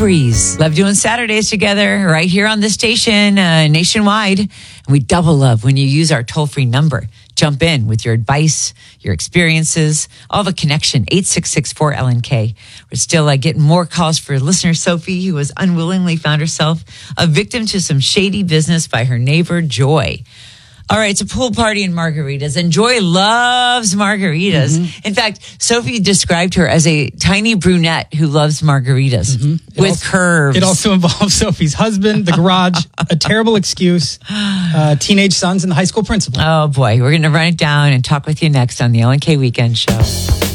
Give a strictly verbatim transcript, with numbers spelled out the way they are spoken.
breeze. Love doing Saturdays together right here on this station uh, nationwide. And we double love when you use our toll-free number. Jump in with your advice, your experiences, all the connection, eight six six four L N K. We're still uh, getting more calls for listener Sophie, who has unwillingly found herself a victim to some shady business by her neighbor, Joy. All right, it's a pool party and margaritas, and Joy loves margaritas. Mm-hmm. In fact, Sophie described her as a tiny brunette who loves margaritas mm-hmm. with also, curves. It also involves Sophie's husband, the garage, a terrible excuse, uh, teenage sons, and the high school principal. Oh, boy. We're going to run it down and talk with you next on the L N K Weekend Show.